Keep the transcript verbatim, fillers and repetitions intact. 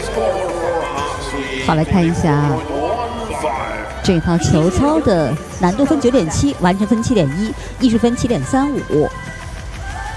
好，来看一下这套球操的难度分九点七，完成分七点一，艺术分七点三五。